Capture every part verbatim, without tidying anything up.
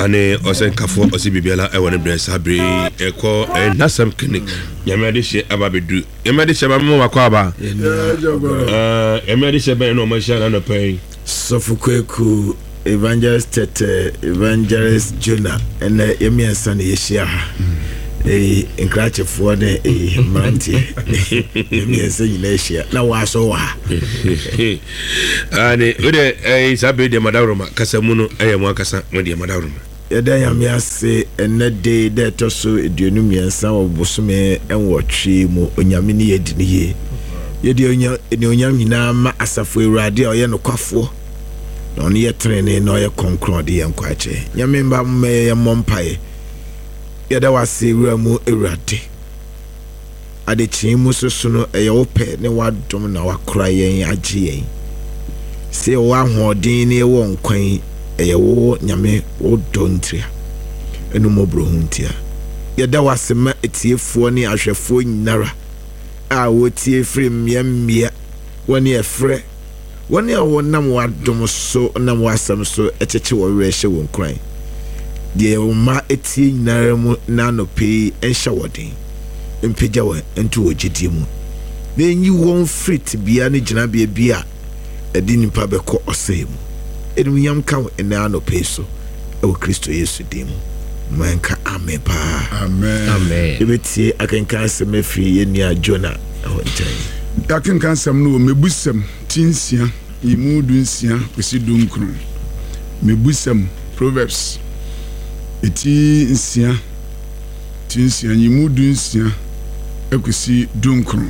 ane osen kafo osi bibiala e woni bre sabre e ko e nasam clinic yamade she ababedu yamade she ba mo wakwa ba eh yamade she ba no ma sha na no pai Sofukweku Evangelist Tete Evangelist Jonah and Yemi and Sunny Yeshia eh encourage for the eh Manti Yemi and Sunny Yeshia na wa so wa ane ode eh sabe de madaroma kasamuno eh mo akasa mo de madaroma yeda Yami ase ene de de to so eduonu miensa obosome enwotwe mu onyame ne yedi ne ye yedi onya ne onyam nyina ma asafo ewurade oye no kwafo no ne yetrene no ye konkron de yankwache nyame mba me ye mompae yeda wase ewuramu ewurade ade chimu soso no eye ope ne wadom na wakora yen age yen se wo ahodin ne wo nkwan eye wo nyame wo dontria enu mobro huntia yeda wase ma etiefo ne ahwefo nyinara a wotie frem yemmia woni efre woni a wonam wadom so nam wasam so echeche wo wehye won kran de ma etie nyinara mu na no pe enhya wodin empeja wa entu ogidie mu na enyi won frit bia ne gina bia bia edi nipa beko osem enu yam ka ena no pe so e wo Kristo Yesu dim manka amen pa amen amen ebetie akenkan semefri ye nia Jonah awontai akenkan sem no mebusem tinsia imudu nsia kwesi dunkron mebusem Proverbs eti nsia tinsia imudu nsia ekwesi dunkron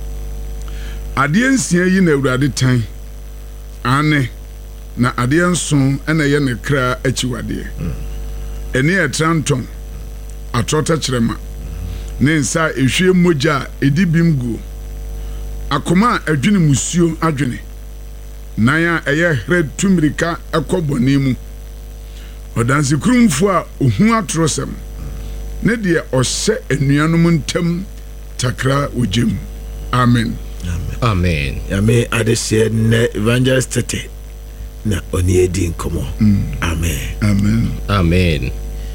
ade nsia yi na Awurade tan ane na ade nson ena ye ne kra achiwade eni etranton atrota kyerema ne nsa ehwie moja edibimgu akoma adwene musuo adwene nan a eye hre tumirika ekobone mu odanse kurumfo a ohu atrosem ne de ohye enuanom ntam takra ojem amen amen yame adese ne Evangelist Tete na oni edi nkomo amen amen amen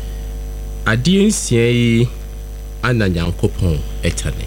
adie nsia yi ana Nyankopon etane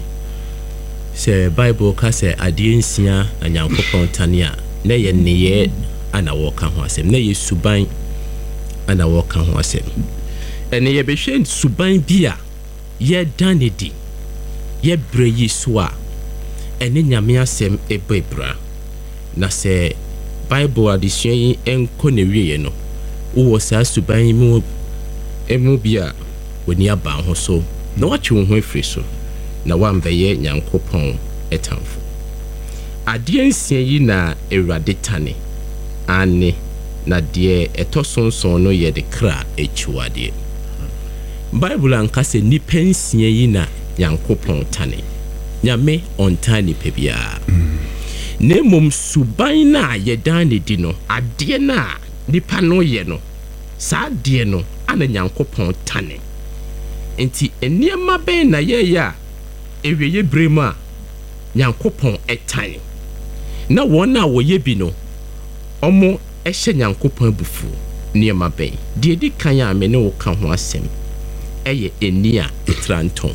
se Bible ka se adie nsia na Nyankopon tane a na ye neye ana wo ka ho asem na ye suban ana wo ka ho asem ene ye behwe suban bia ye danedi ye breyi so a ene nyame asem ebebra na se Bible addition yi enko ne wiye no wo sa suban mu emu bia woni aba ho so na watwe ho afiri so na wambeye Nyankopon etamfo ade nsia yi na Awurade tane ane na de etosonson no ye de kra echiwade Bible anka se nipa nsia yi na Nyankopon tane nyame ontani pebia nemom suban na yedan ne di no ade na nipa no ye no sa de no ana Nyankopon tane enti eniema ben na ye ya eweye brema Nyankopon etane na wona wo ye bi no omo ehye Nyankopon bufu niema ben de di kan ya me ne wo ka ho asem eye eni a etranton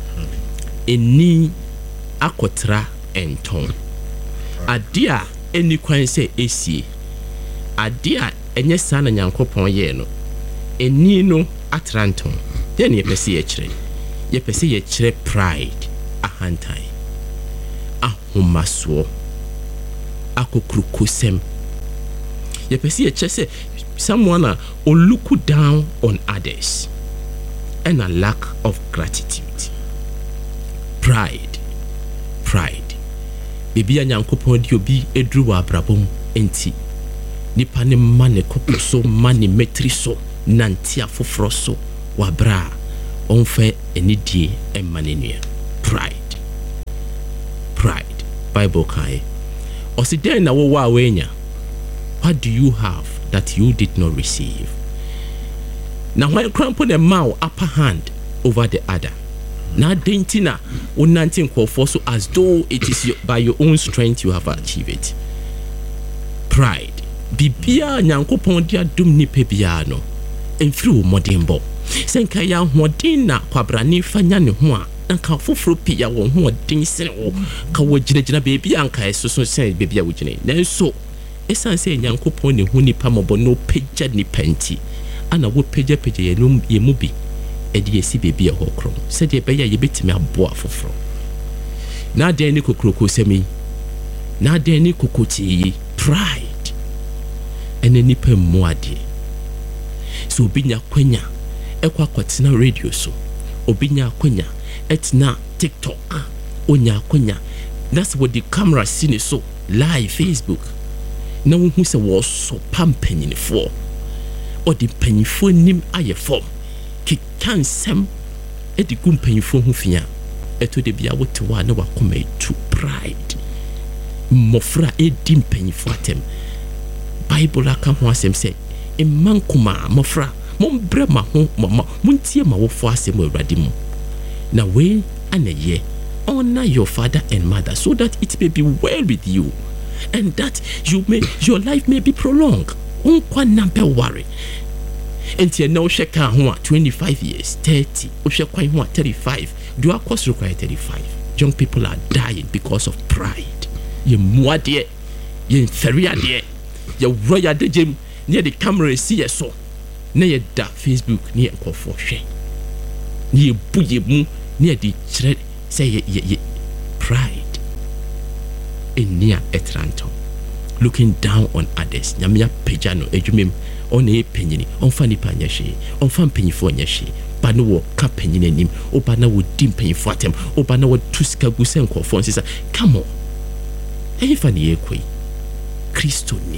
eni akotra enton adia eni kwan se esie adia enye sana Nyankopon ye no eni no atranton den ye pese ye kire ye pese ye kire pride ahantai ahomaso akokrukosem ye pese ye kire se someone a look down on others and a lack of gratitude pride pride bibia Nyankopon di obi edru wa abrabom enti nipa ne mane koposo mane metri so nanti afoforo so wabra onfe enidie emanenua pride pride Bible kai osiden na wo wa wenya what do you have that you did not receive now when crampo the mouth upper hand over the other na dentina unantin kwofo so as though it is your, by your own strength you have achieved it pride bibia Nyankopon dia dum ni pebia no ɛmfiri wo mmɔdenbɔ sɛ nka yɛ ahoɔden na kwabrane fa nya ne ho a nka foforɔ pii a wɔn hoɔden sene wo ka wɔgyinagyina baabi a nka ɛsoso sɛ baabi a wogyina nanso ɛsiane sɛ nyankopɔn ne ho nipa mmɔbɔ na ɔpagya nipa nti ana wɔpagyapagya yɛ mu bi ɛde yɛsi baabi a hɔ korɔ sɛdeɛ ɛbɛyɛ a yɛbɛtumi aboa foforɔ na adɛn ne kokoroko sɛm yi na adɛn ne kokotii yi pride ɛne nipa mmu adeɛ sɛ obi nya kwanya ɛkɔ akɔtena radio so obi nya kwanya ɛtena TikTok onya kwanya na sɛ wɔde camera si ne so live Facebook na wohu sɛ wɔsɔ pa mpanyinifoɔ ɔde mpanyinifoɔ nim ayɛ fam keka nsɛm ɛde gu mpanyinifoɔ ho fia ɛtɔ de bia wote hɔ a na wakɔma ɛtu pride mmɔfra ɛdi mpanyinifoɔ atɛm Bible aka ho asɛm sɛ mma nkoma mmɔfra mombrɛ ma ho montie ma wofo asɛm awurade mu na wei ana yɛ honor your father and mother so that it may be well with you and that you may your life may be prolonged unkwa nampe worry enti na wo hwe ka ho a twenty-five years thirty wo hwe kwan ho a thirty-five do akos require thirty-five young people are dying because of pride ye muade ye feriade ye roya de jem near the camera see ye so na ye da Facebook near nkofo hwe ne buye mu near the chre say ye ye pride in near Etranto looking down on others nyamia pejano edwumem on e penyini on fani panyehye on fan penyifo nyehye ba no wo ka penyini anim oba na wo dim penyifo atem oba na wo tuska gusen nkofo nsisa come on e fani ekoi Kristo ni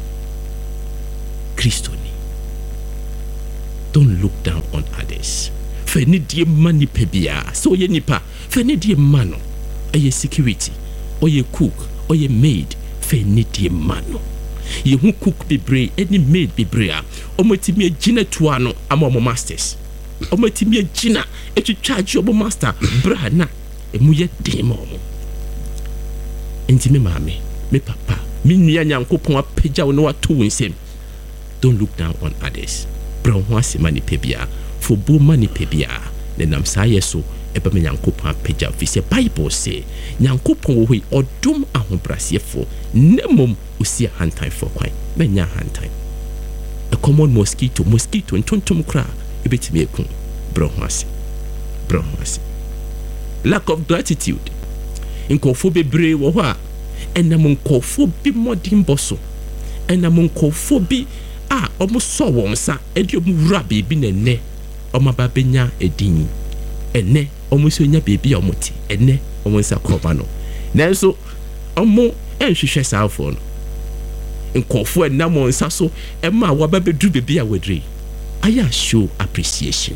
Kristo ni don't look down on others fani die mani pebia so ye nipa fani die mano aye security oye cook oye maid fani die mano ye hu cook bebre any maid bebre a omotimi agina tuano ama omo masters omotimi agina etwitwaje omo master bra na emu ye dem omo enti me maame me papa me nua nyankopon apagya wo no wato nsem don't look down on others bra ho asema ni pebia for bo mani pebia ne nam sa yeso eba me nyankopon apagya fi se Bible say nyankopon wo hoi odom ahobrasiefo nemom usi hantan for kwan menya hantan a common mosquito mosquito ntontom kra ebetimi ekun bra ho ase bra ho ase lack of gratitude nkofo bebre wo ho a enam nkofo bi modin boso enam nkofo bi a omo so won sa edi omo wura bebi na ne omo ba benya edin ene omo so nya bebi omo ti ene omo nsa koba no nanso omo enhwehwe saafo no nkofo enam nsa so ema wa ba bedu bebi a wadre I show appreciation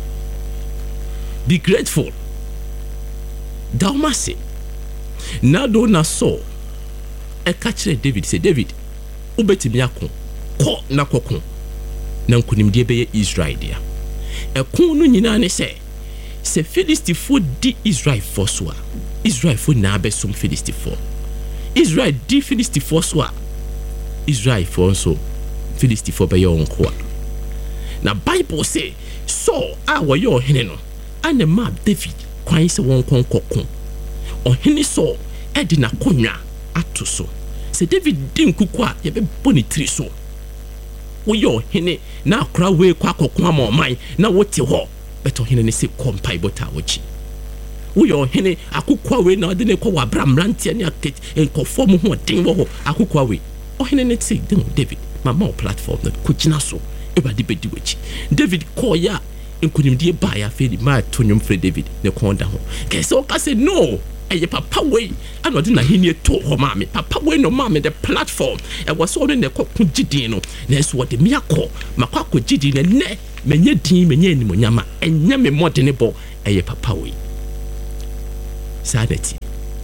be grateful Dalmasi na do na so e ka kire David say David ubetimi akon ko na kokon na nkunimde be Israel dia e kon no nyina ne se se Filistifo di Israel for so a Israel fo na abesom Filistifo Israel di Filistifo so a Israel for so Filistifo be yo nko a na Bible say so a wo yo hene no ane ma David kwan se won kon kokon ohene so edi na konwa ato so se David din kuku a ye be boni tri so wo yo hene na akra we kwa kokon ama oman na wote ho beto hene ne se kompai bota wochi wo yo hene akukwa we na de ne kwa wabram rantie ne aket enkofo mu ho den wo ho akukwa we ohene ne se din David mama platform na kugina so ebadi bedi wochi David call ya nkunimdie ba ya fe di ma tonwom fre David ne konda ho kese o ka se no eye papa we anode na hini to ho ma me papa we no ma me the platform e was so ne kokku gidin no na so wo de me akọ makwakọ gidin ne ne menye din menye ni monyama enye me modene bo eye papa we sadati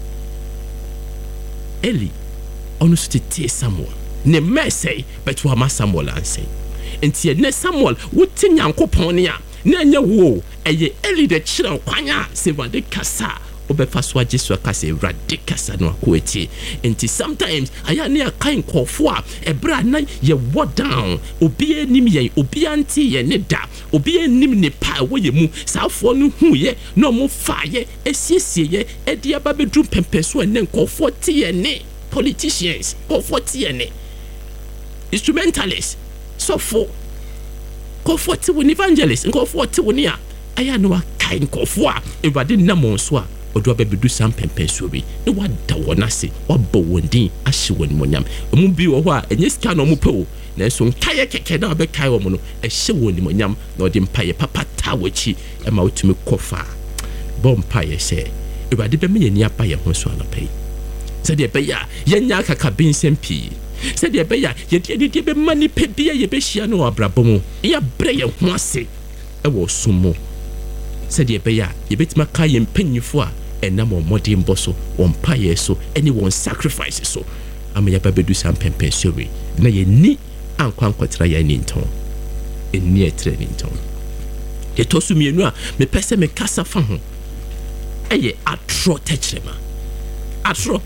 Eli onu sutete Samuel ne mesei betu ama Samuel ansei enti ne Samuel wuti nyankopon ne a na nya wo eye Eli de kire kwanya se vade kasa obefa so agye so aka se Awurade kasa no akoetie enti sometimes aya ne aka nkofo a ebra na ye wo down obi anim ye obi anti ye ne da obi anim ne pa wo ye mu saafo no hu ye no mo fa ye esiesie ye edi aba bedru pempeso ene nkofo tie ye ne politicians nkofo tie ye ne instrumentalists so for nkofo tie wo evangelists nkofo tie wo ne a aya no aka nkofo a Awurade namon so a odo abedu sam pempenso bi ne wada wonase wabɔ wondin ahye wonimonyam emu bi wo ho a enye sika no mo pe o na so nkaye keke na obɛkae wo mo no ɛhye wonimonyam na ɔde mpaye papa ta wachi ɛma wotumi kɔfa bɔ mpaye sɛ Awurade bɛ me yɛni apa yɛ ho so anapa yi sɛ de bɛ ya yɛnya kaka bensɛm pii sɛ de bɛ ya yɛde de de bɛ mani pe bia yɛ bɛ hyia no abrabɔ mu yɛ brɛ yɛ ho ase ɛwɔ sumo sɛ de bɛ ya yɛ bɛtuma ka yɛ mpanyifo a ɛnam ɔmɔden bɔ so wɔn mpaeɛ so ɛne wɔn sacrifice so ama yɛba bɛdu saa mpɛmpɛnsuo wei na yɛni ankɔ ankɔtera yɛn ani ntɔn ɛni ɛtera ani ntɔn yɛtɔ so mmienu a mepɛ sɛ mekasa fa ho ɛyɛ atorɔ tɛkyerɛma atorɔ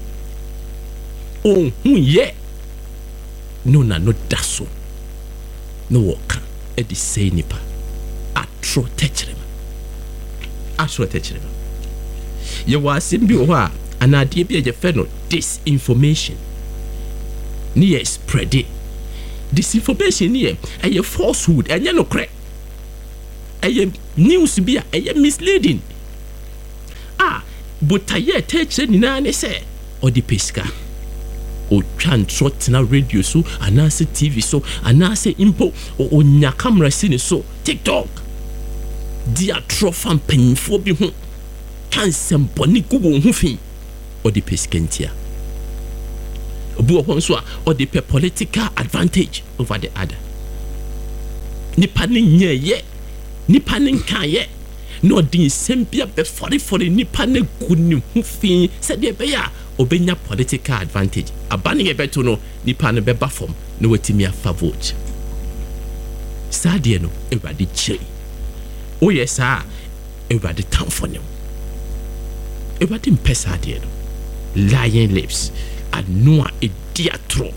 ɔnhu yɛ no na no da so na wɔka ɛde sɛe nipa atorɔ tɛkyerɛma atorɔ tɛkyerɛma yɛwɔ asɛm bi wɔ hɔ a anaadeɛ bi a yɛfɛ no disinformation ne yɛ spread it disinformation ne yɛ ɛyɛ falsehood ɛnyɛ nokorɛ ɛyɛ news bi a ɛyɛ misleading a botayɛ ɛtɛkyerɛ nyinaa ne sɛ ɔde pɛ sika ɔtwa ntorɔ tena radio so anaasɛ tv so anaasɛ mpo ɔnya camera si ne so tiktok di atorɔ fa mpanyimfoɔ bi ho kansɛm bɔne gu wɔn ho fi ɔde pɛ sika ntia obi wɔ hɔ nso a ɔde pɛ political advantage over the other nipa ne nyɛyɛ nipa ne nkayɛ na ɔde nsɛm bi a bɛfɔrefɔre nipa ne gu ne ho fi sɛdeɛ ɛbɛyɛ a ɔbɛnya political advantage aba ne yɛbɛto no nipa no bɛba fam na watumi afa vote saa deɛ no Awurade kyerɛ woyɛ saa a Awurade tamfo ne Awurade mpɛ saa deɛ no lying lips ano a ɛdi atorɔ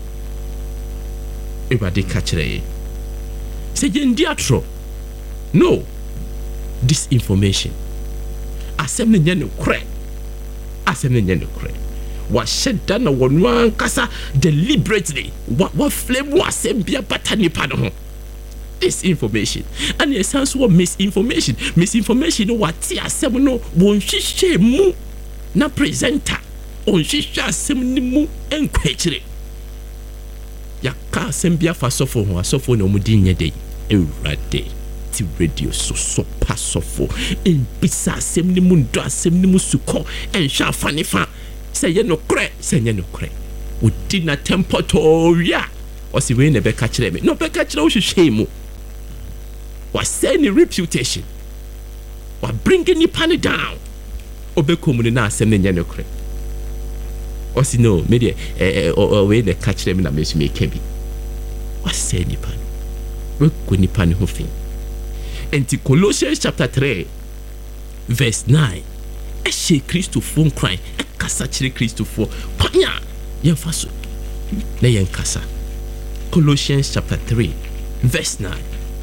Awurade ka kyerɛ yɛ sɛ yɛndi atorɔ no disinformation asɛm no nyɛ nokorɛ asɛm no nyɛ nokorɛ wahyɛ da na wɔno ankasa deliberately waflame wɔ asɛm bi abata nipa no ho disinformation and ɛsan so wɔ misinformation misinformation no wate asɛm no wɔnhwehwɛ mu na presenter ɔnhwehwɛ asɛm no mu ɛnkwɛkyerɛ yɛka asɛm bi afa sɔfo ho asɔfo na ɔmudi nyɛ dɛ Awurade ti radio so so pa sɔfo ɛnbisa asɛm no mu ndɔ asɛm no mu sukɔ ɛnhwɛ afa ne fa sɛ yɛ nokorɛ sɛ nyɛ nokorɛ wodi na tempɔtɔɔwi a ɔsi wei na ɛbɛka kyerɛ me na ɔbɛka kyerɛ wo hwehwɛ mu wasɛe ne reputation wabringe nipa ne down obɛkɔ mu no na asɛm no nyɛ nokorɛ ɔsi no me deɛ wei na ɛka kyerɛ me na mesu meka bi wasɛe nipa no wɛkɔ nipa ne ho fi enti Colossians chapter three verse nine ɛhyɛ kristofoɔ nkran ɛkasa kyerɛ kristofoɔ kwan a yɛmfa so na yɛnkasa Colossians chapter three verse nine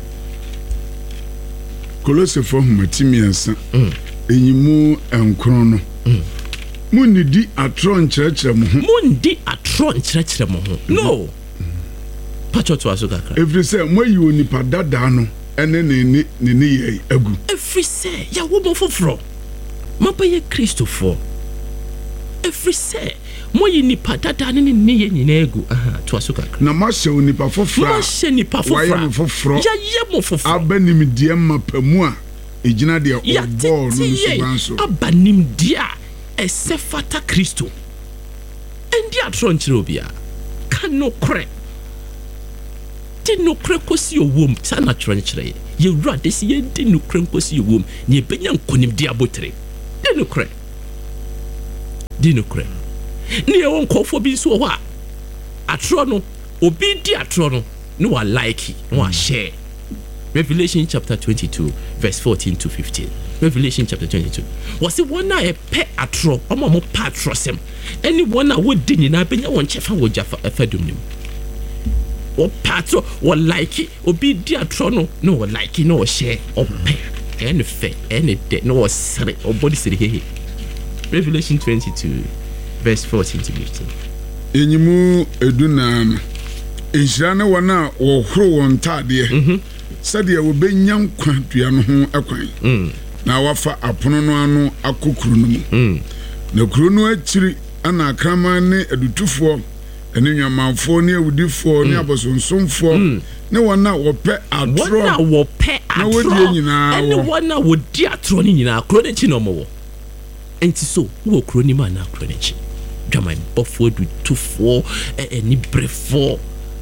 Kolosifoɔ homati mmiɛnsa ɛnyimu nkron no munnidi atorɔ nkyerɛkyerɛ mo ho mundi atorɔ nkyerɛkyerɛ mo ho no patro to aso kakra ɛfiri sɛ moayi onipa dadaa no ɛne ne ne ne yɛ agu ɛfiri sɛ yɛwo mo foforɔ mabɛyɛ kristofoɔ ɛfiri sɛ moyi nipa dadaa ne ne ne yɛ nyinaa agu aha to aso kakra na mahyɛ onipa foforɔ mahyɛ nipa foforɔ wayɛ mo foforɔ yɛyɛ mo foforɔ aba nimdeɛ ma pamu a ɛgyina deɛ ɔbɔɔ no nsuban so aba nimdeɛ a ɛsɛ fata kristo ɛndi atorɔ nkyerɛ obia ka nokorɛ di nokorɛ kɔsi owom saa na atwerɛ nkyerɛ yɛ yɛwurade sɛ yɛdi nokorɛ nkɔsi owom na yɛbɛnya nkonimdi abotere di nokorɛ di nokorɛ ne yɛwɔ nkɔɔfoɔ bi nso wɔ hɔ a atorɔ no obi di atorɔ no ne wa like ne wa share Revelation chapter twenty-two, verse fourteen to fifteen. Revelation chapter twenty-two. Was it one I pet a tro, or more patrosem? Anyone I would din in Abenya one chef and would jaffa a fedum. Or patro, or like it, or be dear trono, no, like it, no share, or pay, any fair, any debt, no, sorry, or body city. Revelation twenty-two, verse fourteen to fifteen. Enimu edunam. Inshana wana wɔhoro wɔn ntadeɛ sɛdeɛ wɔbɛnya nkwa dua no ho akwan na wafa apono no ano akɔ kuro no mu na kuro no akyiri ana akraman ne adutufoɔ ɛne nwamanfoɔ ne awudifoɔ ne abosonsomfoɔ ne wɔn a wɔpɛ atoro wɔn a wɔpɛ na wɔdie nyinaa ɛne wɔn a wɔdi atoro ne nyinaa kuro no akyi na ɔmo wɔ enti so wɔ kuro no mu ana kuro no akyi dwamanbɔfoɔ adutufoɔ ɛne brefoɔ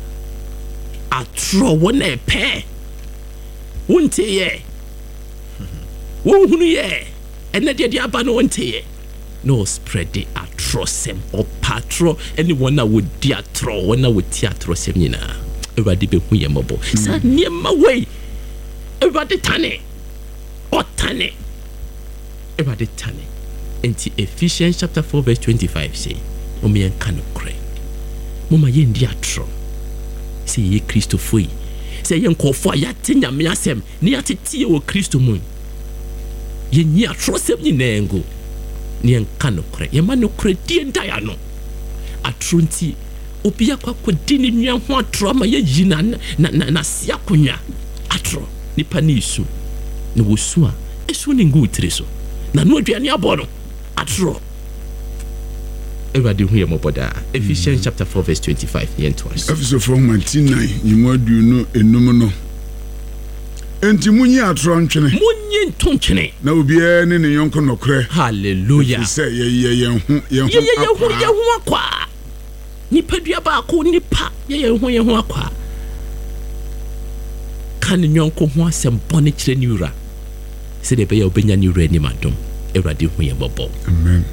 atro one a pair won't ye won hunu ye and the dia ba no won't ye no spread the atrocem or patro anyone that would diatro one that would theatrocem nyina everybody be hu ye mobo sa niema way everybody tane or tane everybody tane enti Ephesians chapter four verse twenty-five say o me en kan okre mama ye ndi atro say ye Christo foi say ye nkofo ya tenya me asem ne atetie wo Christo mu ye nyi atrosem ni nengo ne enka no kre ye ma no kre die ndaya no atronti obi akwa kodi ne nua ho atro ma ye yina na na na sia konya atro nipa ne isu ne wosu a esu ne ngu tire so na no aduane abono atro everybody who moboda Ephesians mm. chapter four verse twenty-five the end to us. Ephesians four twenty-nine yimadu no enum no enti munyi atro ntwene munyi ntontwene na obi e ne ne yonko nokre hallelujah say ye ye ye hu ye hu ye ye hu ye hu akwa nipa dua ba ko nipa ye ye hu ye hu akwa kan nyonko ho asem bone kire ni wura se de be ya obenya ni wura ni madom everybody hu ye bobo amen.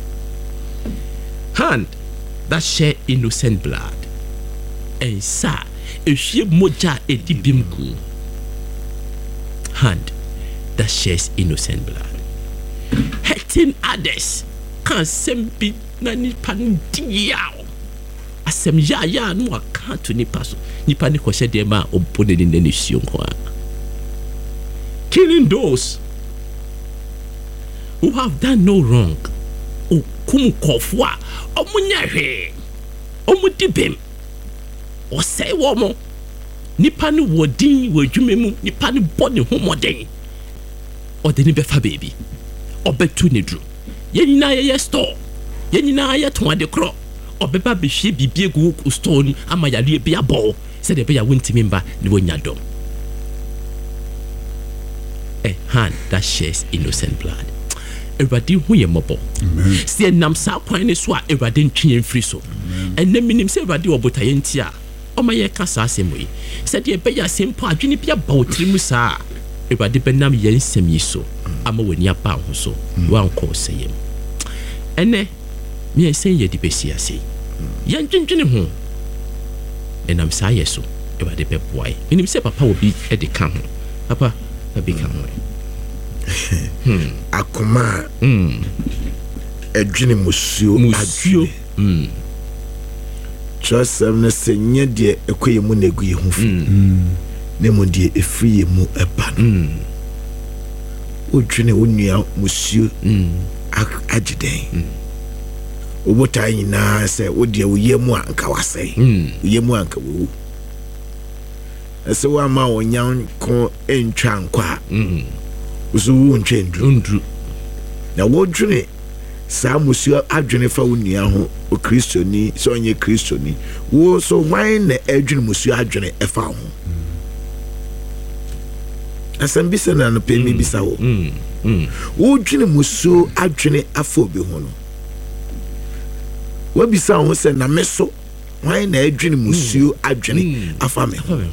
Hand that share innocent blood and sa ehwie moja edibimgu hand that shares innocent blood hurting others can sembi na nipa ndiao asem ya ya no aka to nipa so nipa ne kwose de ma obone ne ne suonko a killing those who have done no wrong o kum kofo a omunya hwe omudibem o sei wo mo nipa ne wodin wadwuma mu nipa ne bone homoden o de ne befa baby obetu ne dru ye nyina ye store ye nyina ye ton ade kro obeba be hwe bibie gu store ni ama yale bia bo se de be ya wontimi mba ne wonya dom a hand that shares innocent blood. Everybody who ye mobo. See nam sa kwan ne so a everybody ntwe mfiri so. And na minim se everybody obotaye ntia. O ma ye kasa asem yi. Se de be ya sempo adwene bia ba otiri mu sa. Everybody be nam ye nsem yi so. Ama wani apa ho so. Wan ko seyem. Ene me sen ye di besi ase. Ye ntwentwene ho. Enam sa ye so. Everybody be boy. Minim se papa obi e de ka ho. Papa abi ka ho. Hmm. Akoma Hmm. Edwene musuo musuo Hmm. Trosem na senye de ekoye mu na egu ye hu fi. Ne mu de efri ye mu eba no. Odwene onua musuo agiden. Obota nyina se odi woye mu anka wasai. Woye mu anka wo. Ese wa ma onyan ko entwa nkwa. Usu unchendru undru na wodwene sa musu adwene fa wonua ho o kristoni so onye kristoni wo so wan na adwene musu adwene efa ho asam bisa na no pe mi bisa wo wodwene musu adwene afa obi ho no wo bisa ho se na meso wan na adwene musu adwene afa me ho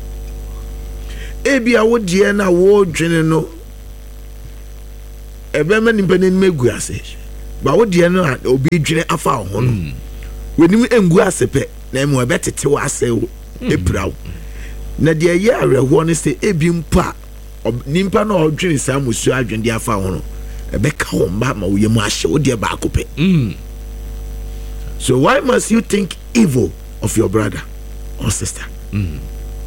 ebi a wodie na wodwene no ebe mani mpene megu ase ba wodie no obi dwene afa ho no wenim engu ase pe na emu ebe tete wa ase eprawo na de ye areho ne se ebi mpa nimpa na odwene sa musu adwende afa ho no ebeka ho mba ma wo yemu ahye wo de ba akope. Mm. So why must you think evil of your brother or sister? Mm.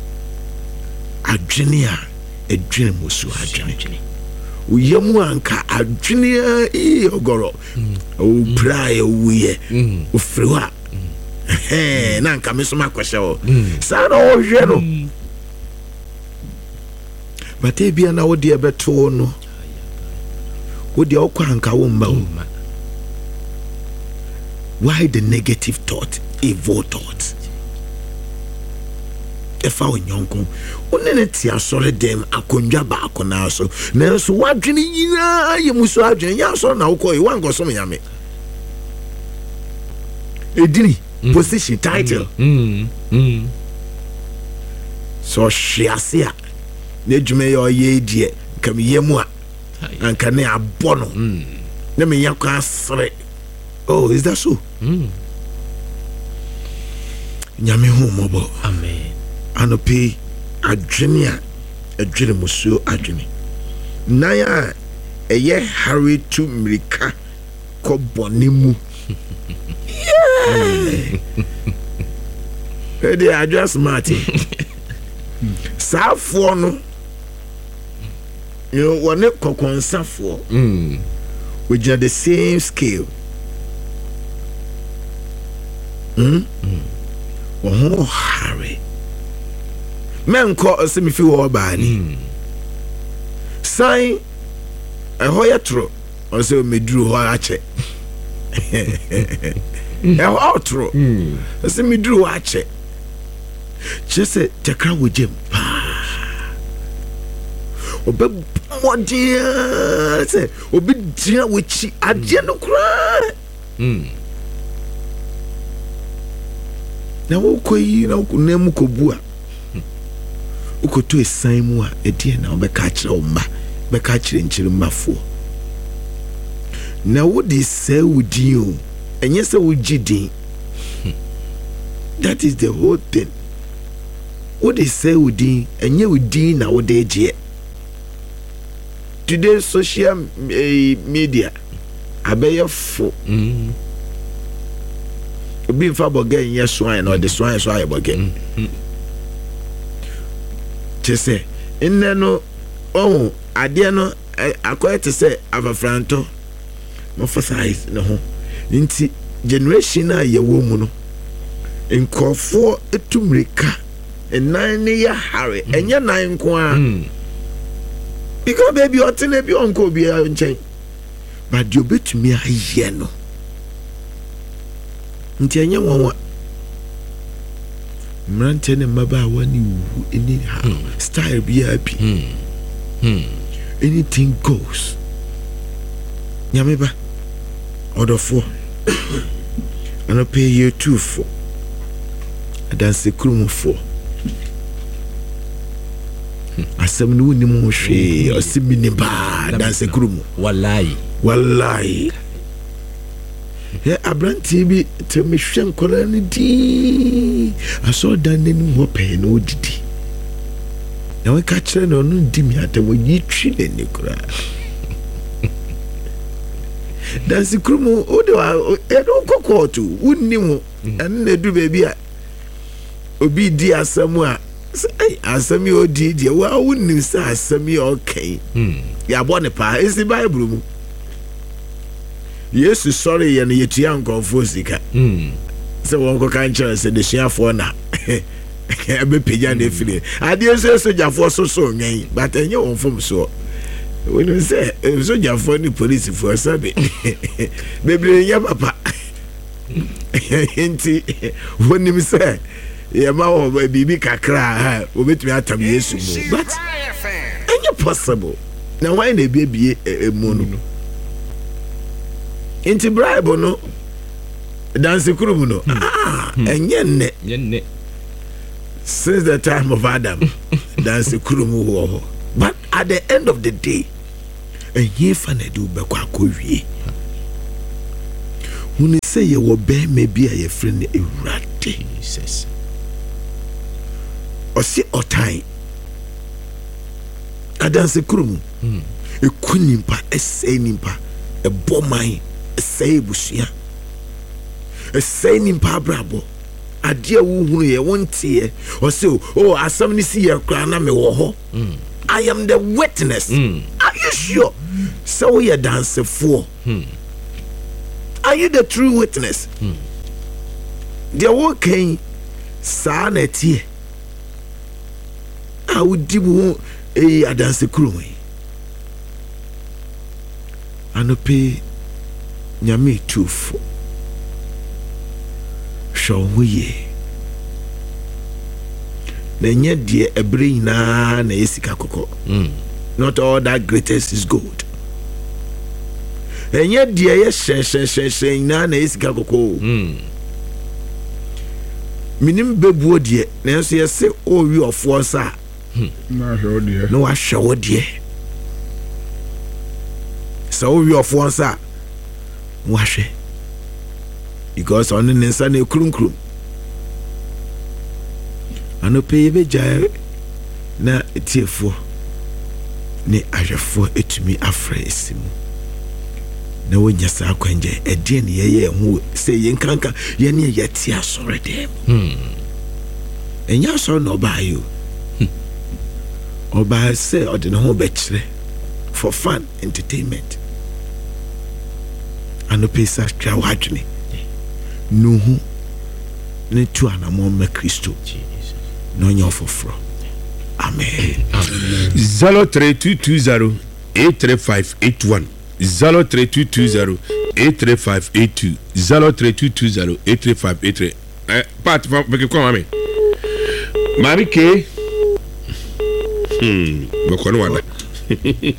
Adwene a edwene musu adwene. Wo yemu anka adwene a e ogoro. O prae wo ye. O friwa. Eh na anka me so makwahye wo. Sa na wo hwe no. But e bia na wo de beto no. Wo de okwa anka wo mba wo. Why the negative thought, evil thought? If I were young, only tia sorry them akonja ba akona so. Na so wadwene yina ye muso adwene ya so na wo ko e wan go so me yame. Edini position title. Mm. Mm. So shiasia. Ne dwume yo ye die kam ye mu a anka ne abono. Na me yakwa asre. Oh, is that so? Mm. Nyame hu mobo. Amen. Anope adwene a adwene musuo adwene. Naya eye Harry to Mrika ko bonimu. Yeah. They are just smart. Safo no. You want to kokonsafo. Mm. We just the same scale. Hmm? Mm. Oh, Harry. Men call us if you were bani. Sign a hoya tro. Also, me drew hoache. A outro. I see me drew wache. She said, Takra with Jim. Obe mo dear. Say, Obe dear with she. I dare no cry. Hmm. Na wo koyi na wo nemu kobua ukoto esan mu a edie na obeka kire o mba beka kire nkire mbafo na wo di se wudi o enye se wugidin. That is the whole thing. Wo di se wudi enye wudi na wo de gie. Today social uh, media abeyefo. Mm. Obi mfa boga yen swan or the swan so ayoboge. Chese enne no oh ade no akoye te se afafranto mo size no ho nti generation a ye wo mu no nkofo etumrika enan ne ya hare enye nan nko a because baby otene bi onko obi a nchen but you betumi aye no nti enye wonwa mrante ne maba wani wu any how style be happy. Anything goes. Nyameba order for and I pay you two for dance the crew for asem no ni mo hwe asemi ni ba dance the crew Wallahi wallahi. Yeah, Abranti bi te me hwe nkora ni di aso dan ni mo pe no didi na we ka kire no no di mi atam yi twi ne ni kura dance krumo o de e do kokoto wonni mo en na du baby a obi di asam a ai asam yo di di wa wonni sa asam yo okay ya bo ne pa isi bible mu Yesu sorry ye ne yetua nkonfo sika mm se won ko kan chere se de suafo na ebe peja na fili ade so sojafo so so nwen but enye won fom so when you say sojafo ni police for sabe bebre nya papa enti woni mi say ye ma wo bibi kakra ha obetumi atam Yesu mo but enye possible na why na bibie emu no inti bribe no dance kurubu no ah enye nne nne since the time of Adam dance kurubu wo but at the end of the day enye fa na do be kwa kowie huni say ye wo be me bia ye friend Ewurade Jesus ɔsi ɔtan adanse kurom eku nipa ɛsɛe nipa ɛbɔ man ɛsɛe ebusua ɛsɛe nipa abrabɔ adeɛ wohunu yɛ wonteɛ ɔsi o asɛm ne si yɛ kora na me wɔ hɔ I am the witness. Mm. Are you sure? So we are dancing for. Mm. Are you the true witness? Mm. They are working sanity. I would do a dance crew. And pay Nyame two for. Show we. Na nye die ebre nyina na esika kokɔ. Not all that greatest is gold. Enye die ye hye hye hye hye nyina na esika kokɔ. Mm. Minim bebuo die na nso ye se o wi ofo sa. Na hwe die. No wa hwe die. So o wi ofo sa. Wa hwe. Because on ne nsa na ekrum krum. Ano pay be jai na etiefo ne ahwefo etumi afra esimu na wonya sa kwanje ede ne yeye ho se yenkanka ye ne ye ti asore dem hmm enya so no ba yo oba se ode ne ho be kire for fun entertainment ano pay sa twa wadwene no hu ne tu anamo ma Kristo no nyo foforo. Amen. zero three two two zero eight three five eight one zero three two two zero eight three five eight two zero three two two zero eight three five eight three. Eh, Pat, beke kwa mami. Mami ke. Hmm, bako no wala.